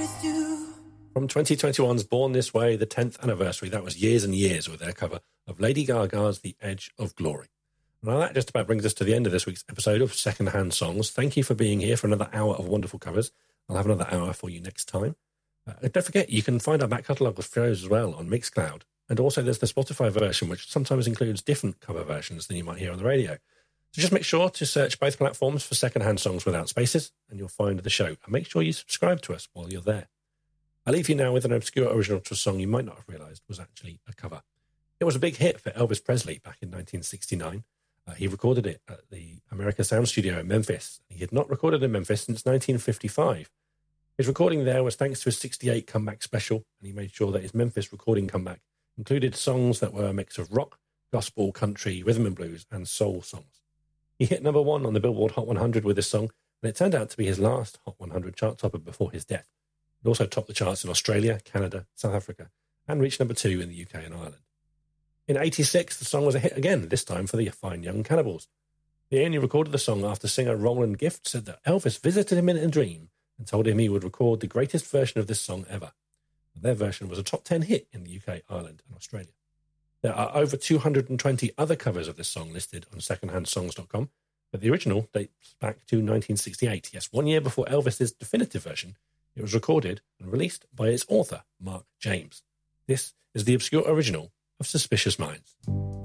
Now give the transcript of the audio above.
From 2021's Born This Way, the 10th anniversary, that was Years and Years with their cover of Lady Gaga's The Edge of Glory. Now that just about brings us to the end of this week's episode of Secondhand Songs. Thank you for being here for another hour of wonderful covers. I'll have another hour for you next time. Don't forget, you can find our back catalogue of shows as well on Mixcloud. And also there's the Spotify version, which sometimes includes different cover versions than you might hear on the radio. So just make sure to search both platforms for Secondhand Songs without spaces, and you'll find the show. And make sure you subscribe to us while you're there. I'll leave you now with an obscure original to a song you might not have realised was actually a cover. It was a big hit for Elvis Presley back in 1969. He recorded it at the American Sound Studio in Memphis. He had not recorded in Memphis since 1955. His recording there was thanks to his 68 comeback special, and he made sure that his Memphis recording comeback included songs that were a mix of rock, gospel, country, rhythm and blues, and soul songs. He hit number 1 on the Billboard Hot 100 with this song, and it turned out to be his last Hot 100 chart topper before his death. It also topped the charts in Australia, Canada, South Africa, and reached number 2 in the UK and Ireland. In 86, the song was a hit again, this time for the Fine Young Cannibals. They only recorded the song after singer Roland Gift said that Elvis visited him in a dream and told him he would record the greatest version of this song ever. Their version was a top 10 hit in the UK, Ireland, and Australia. There are over 220 other covers of this song listed on secondhandsongs.com, but the original dates back to 1968. Yes, 1 year before Elvis's definitive version, it was recorded and released by its author, Mark James. This is the obscure original of Suspicious Minds.